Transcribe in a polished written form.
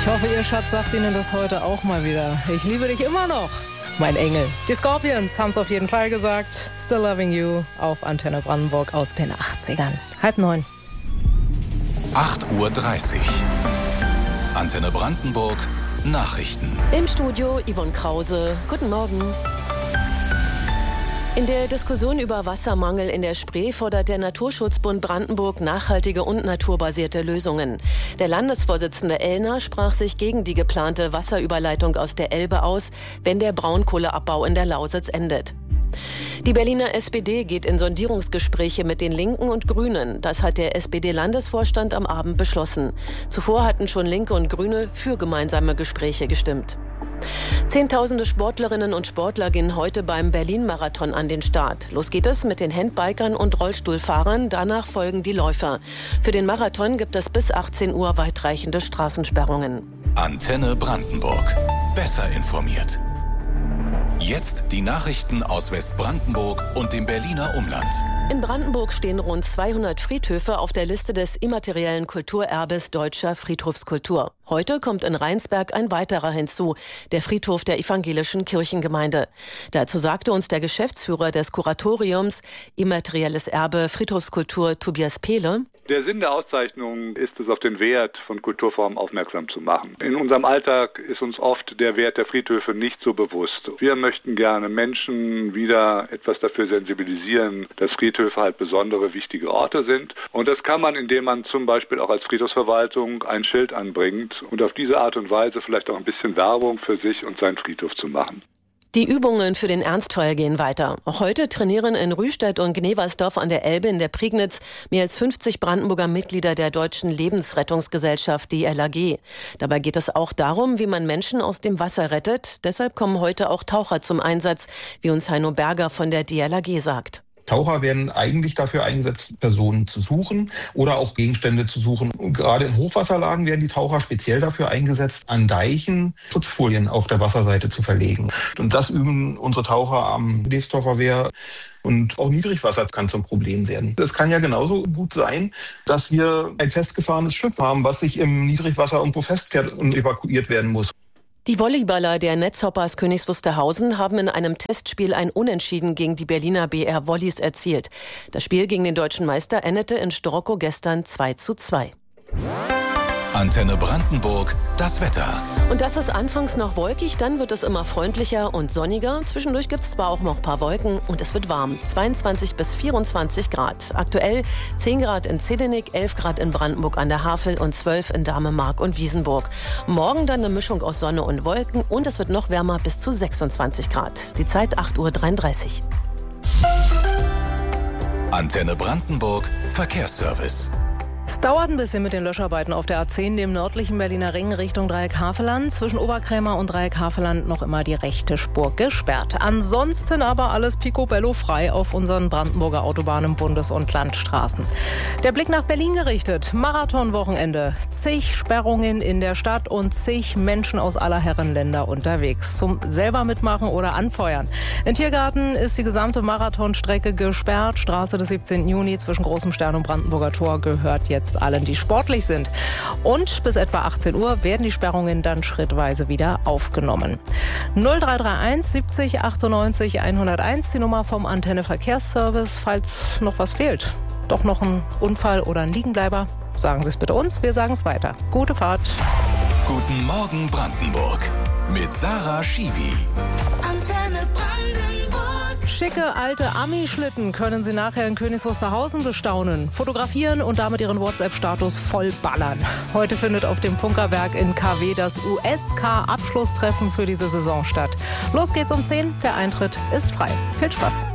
Ich hoffe, Ihr Schatz sagt Ihnen das heute auch mal wieder. Ich liebe dich immer noch, mein Engel. Die Scorpions haben es auf jeden Fall gesagt. Still Loving You auf Antenne Brandenburg aus den 80ern. 8:30. 8:30 Uhr. Antenne Brandenburg. Nachrichten. Im Studio Yvonne Krause. Guten Morgen. In der Diskussion über Wassermangel in der Spree fordert der Naturschutzbund Brandenburg nachhaltige und naturbasierte Lösungen. Der Landesvorsitzende Ellner sprach sich gegen die geplante Wasserüberleitung aus der Elbe aus, wenn der Braunkohleabbau in der Lausitz endet. Die Berliner SPD geht in Sondierungsgespräche mit den Linken und Grünen. Das hat der SPD-Landesvorstand am Abend beschlossen. Zuvor hatten schon Linke und Grüne für gemeinsame Gespräche gestimmt. Zehntausende Sportlerinnen und Sportler gehen heute beim Berlin-Marathon an den Start. Los geht es mit den Handbikern und Rollstuhlfahrern, danach folgen die Läufer. Für den Marathon gibt es bis 18 Uhr weitreichende Straßensperrungen. Antenne Brandenburg. Besser informiert. Jetzt die Nachrichten aus Westbrandenburg und dem Berliner Umland. In Brandenburg stehen rund 200 Friedhöfe auf der Liste des immateriellen Kulturerbes Deutscher Friedhofskultur. Heute kommt in Rheinsberg ein weiterer hinzu, der Friedhof der evangelischen Kirchengemeinde. Dazu sagte uns der Geschäftsführer des Kuratoriums Immaterielles Erbe Friedhofskultur Tobias Pehle: Der Sinn der Auszeichnung ist es, auf den Wert von Kulturformen aufmerksam zu machen. In unserem Alltag ist uns oft der Wert der Friedhöfe nicht so bewusst. Wir möchten gerne Menschen wieder etwas dafür sensibilisieren, dass Friedhöfe halt besondere, wichtige Orte sind. Und das kann man, indem man zum Beispiel auch als Friedhofsverwaltung ein Schild anbringt und auf diese Art und Weise vielleicht auch ein bisschen Werbung für sich und seinen Friedhof zu machen. Die Übungen für den Ernstfall gehen weiter. Heute trainieren in Rühstedt und Gneversdorf an der Elbe in der Prignitz mehr als 50 Brandenburger Mitglieder der Deutschen Lebensrettungsgesellschaft, die LAG. Dabei geht es auch darum, wie man Menschen aus dem Wasser rettet. Deshalb kommen heute auch Taucher zum Einsatz, wie uns Heino Berger von der DLRG sagt. Taucher werden eigentlich dafür eingesetzt, Personen zu suchen oder auch Gegenstände zu suchen. Und gerade in Hochwasserlagen werden die Taucher speziell dafür eingesetzt, an Deichen Schutzfolien auf der Wasserseite zu verlegen. Und das üben unsere Taucher am Leesdorfer Wehr. Und auch Niedrigwasser kann zum Problem werden. Es kann ja genauso gut sein, dass wir ein festgefahrenes Schiff haben, was sich im Niedrigwasser irgendwo festfährt und evakuiert werden muss. Die Volleyballer der Netzhoppers Königs Wusterhausen haben in einem Testspiel ein Unentschieden gegen die Berliner BR Volleys erzielt. Das Spiel gegen den deutschen Meister endete in Storkow gestern 2:2. Antenne Brandenburg, das Wetter. Und das ist anfangs noch wolkig, dann wird es immer freundlicher und sonniger. Zwischendurch gibt es zwar auch noch ein paar Wolken und es wird warm. 22 bis 24 Grad. Aktuell 10 Grad in Zedenik, 11 Grad in Brandenburg an der Havel und 12 in Damemark und Wiesenburg. Morgen dann eine Mischung aus Sonne und Wolken und es wird noch wärmer bis zu 26 Grad. Die Zeit 8:33 Uhr. Antenne Brandenburg, Verkehrsservice. Es dauert ein bisschen mit den Löscharbeiten auf der A10, dem nördlichen Berliner Ring Richtung Dreieck Havelland. Zwischen Oberkrämer und Dreieck Havelland noch immer die rechte Spur gesperrt. Ansonsten aber alles picobello frei auf unseren Brandenburger Autobahnen, Bundes- und Landstraßen. Der Blick nach Berlin gerichtet. Marathonwochenende. Zig Sperrungen in der Stadt und zig Menschen aus aller Herren Länder unterwegs. Zum selber mitmachen oder anfeuern. In Tiergarten ist die gesamte Marathonstrecke gesperrt. Straße des 17. Juni zwischen Großem Stern und Brandenburger Tor gehört jetzt allen, die sportlich sind. Und bis etwa 18 Uhr werden die Sperrungen dann schrittweise wieder aufgenommen. 0331 70 98 101, die Nummer vom Antenne Verkehrsservice, falls noch was fehlt. Doch noch ein Unfall oder ein Liegenbleiber, sagen Sie es bitte uns, wir sagen es weiter. Gute Fahrt. Guten Morgen Brandenburg mit Sarah Schiwi. Antenne Brandenburg. Schicke alte Ami-Schlitten können Sie nachher in Königs Wusterhausen bestaunen, fotografieren und damit Ihren WhatsApp-Status voll ballern. Heute findet auf dem Funkerberg in KW das USK-Abschlusstreffen für diese Saison statt. Los geht's um 10, der Eintritt ist frei. Viel Spaß!